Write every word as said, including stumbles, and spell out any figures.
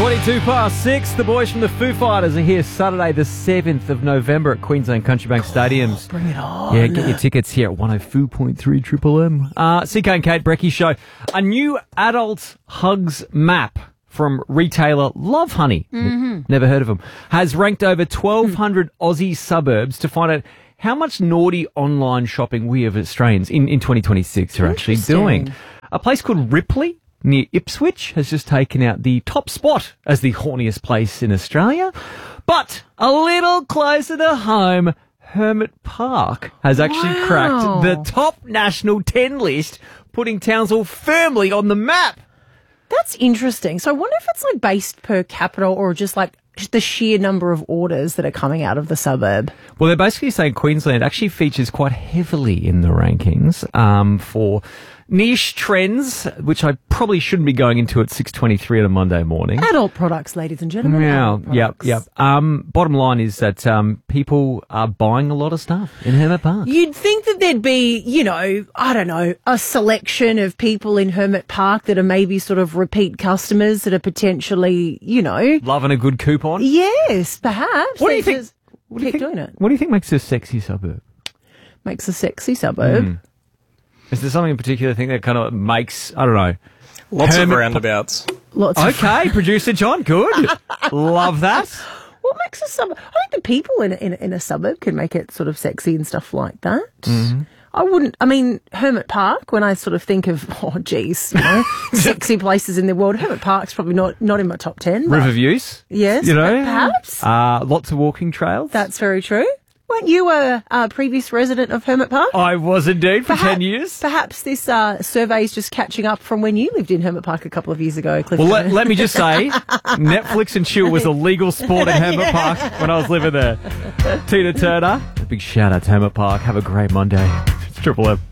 twenty-two past six. The boys from the Foo Fighters are here Saturday the seventh of November at Queensland Country Bank Stadiums. Bring it on. Yeah, get your tickets here at one oh four point three Triple M. Uh, C K and Kate Brecky Show. A new adult hugs map from retailer Love Honey, mm-hmm. never heard of them, has ranked over twelve hundred Aussie suburbs to find out how much naughty online shopping we as Australians in, in twenty twenty-six are actually doing. A place called Ripley near Ipswich has just taken out the top spot as the horniest place in Australia. But a little closer to home, Hermit Park has actually Wow. cracked the top national ten list, putting Townsville firmly on the map. That's interesting. So I wonder if it's like based per capita or just like the sheer number of orders that are coming out of the suburb. Well, they're basically saying Queensland actually features quite heavily in the rankings um, for niche trends, which I probably shouldn't be going into at six twenty-three on a Monday morning. Adult products, ladies and gentlemen. Yeah, adult yep, products. yep. Um, bottom line is that um, people are buying a lot of stuff in Hermit Park. You'd think that there'd be, you know, I don't know, a selection of people in Hermit Park that are maybe sort of repeat customers that are potentially, you know. Loving a good coupon. Yes, perhaps. What do you They think? just What do you keep think, doing it. What do you think makes a sexy suburb? Makes a sexy suburb. Mm. Is there something in particular thing that kind of makes, I don't know. Lots Hermit of roundabouts. Lots of Okay, producer John, good. Love that. What makes a suburb? I think the people in, in in a suburb can make it sort of sexy and stuff like that. Mm-hmm. I wouldn't. I mean, Hermit Park. When I sort of think of, oh, geez, you know, sexy places in the world, Hermit Park's probably not not in my top ten. but- Riverviews. Yes, You know, perhaps. Uh, lots of walking trails. That's very true. Weren't you a, a previous resident of Hermit Park? I was indeed for Perhaps- ten years. Perhaps this uh, survey is just catching up from when you lived in Hermit Park a couple of years ago, Clifton. Well, let, let me just say, Netflix and chill was a legal sport in Hermit Park when I was living there. Tina Turner, a big shout out to Hermit Park. Have a great Monday. It's Triple M.